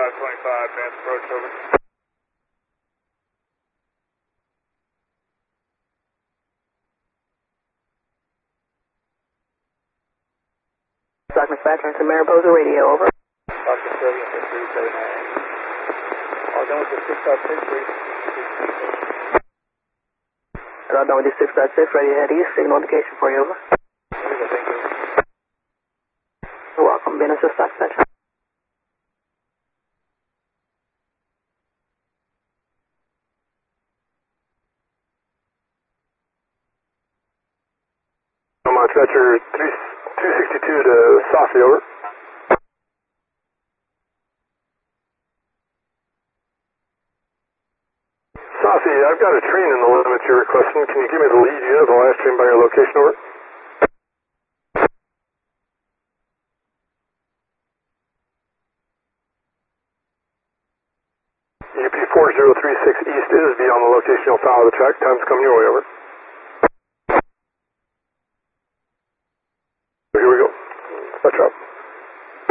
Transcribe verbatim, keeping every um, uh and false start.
five twenty-five, advance approach, over. Stock manufacturing to Mariposa radio, over. Stock Australian for three seven nine. All done with the six dot six, ready. All done with the six dot six, ready to head east, signal indication for you, over. Thank you. You're welcome, being assist stock manufacturing. Stretcher two sixty-two to Safi, over. Safi, I've got a train in the limits you're requesting. Can you give me the lead unit of the last train by your location, over? U P four zero three six East is beyond the location. You'll follow the track. Time's coming your way, over. Here we go. Let's drop.